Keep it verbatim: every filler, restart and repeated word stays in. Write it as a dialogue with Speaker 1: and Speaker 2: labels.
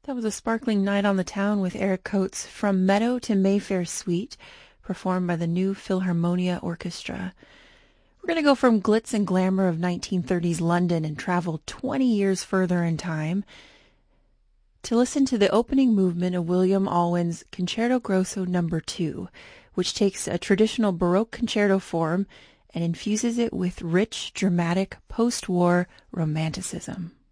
Speaker 1: That was a sparkling night on the town with Eric Coates' From Meadow to Mayfair Suite, performed by the New Philharmonia Orchestra. We're going to go from glitz and glamour of nineteen thirties London and travel twenty years further in time to listen to the opening movement of William Alwyn's Concerto Grosso number two, which takes a traditional Baroque concerto form and infuses it with rich, dramatic, post-war romanticism.